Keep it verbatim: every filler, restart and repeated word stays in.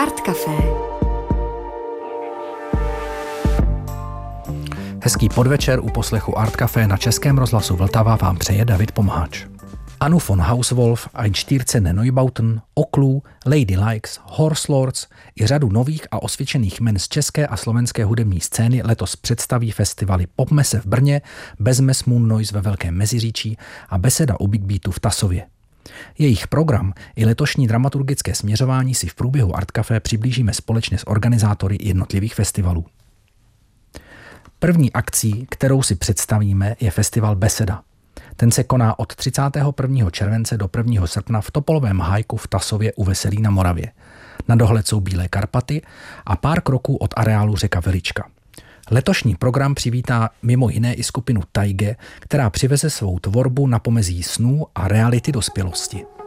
Art Café. Hezký podvečer u poslechu Art Café na Českém rozhlasu Vltava vám přeje David Pomáč. Anu von Hauswolf, Einstürzende Neubauten, Oklů, Lady Likes, Horse Lords i řadu nových a osvědčených jmen z české a slovenské hudební scény letos představí festivaly Popmese v Brně, Bezmes Moon Noise ve Velkém Meziříčí a Beseda u Big Beatu v Tasově. Jejich program i letošní dramaturgické směřování si v průběhu Art Café přiblížíme společně s organizátory jednotlivých festivalů. První akcí, kterou si představíme, je festival Beseda. Ten se koná od třicátého prvního července do prvního srpna v Topolovém hájku v Tasově u Veselí na Moravě. Na dohled jsou Bílé Karpaty a pár kroků od areálu řeka Velička. Letošní program přivítá mimo jiné i skupinu Taige, která přiveze svou tvorbu na pomezí snů a reality dospělosti.